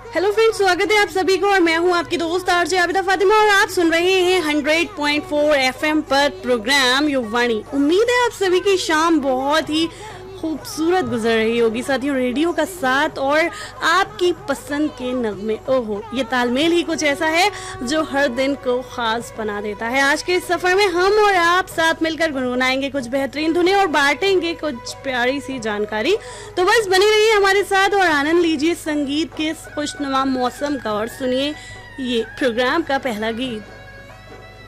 Hello friends, स्वागत है आप सभी को और मैं हूं आपकी दोस्त आरजे आबिदा फातिमा और आप सुन रहे हैं 100.4 एफएम पर प्रोग्राम युववाणी। उम्मीद है आप सभी की शाम बहुत ही खूबसूरत गुजर रही होगी। साथियों, रेडियो का साथ और आपकी पसंद के नगमे, ओहो, ये तालमेल ही कुछ ऐसा है जो हर दिन को खास बना देता है। आज के इस सफर में हम और आप साथ मिलकर गुनगुनाएंगे कुछ बेहतरीन धुनें और बांटेंगे कुछ प्यारी सी जानकारी। तो बस बने रहिए हमारे साथ और आनंद लीजिए संगीत के इस खुशनुमा मौसम का और सुनिए ये प्रोग्राम का पहला गीत।